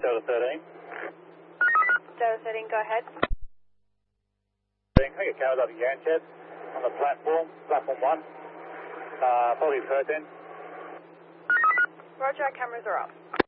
Delta 13. Delta 13, go ahead. I get cameras up at Yanchet on the platform 1. Probably 13. Roger, our cameras are up.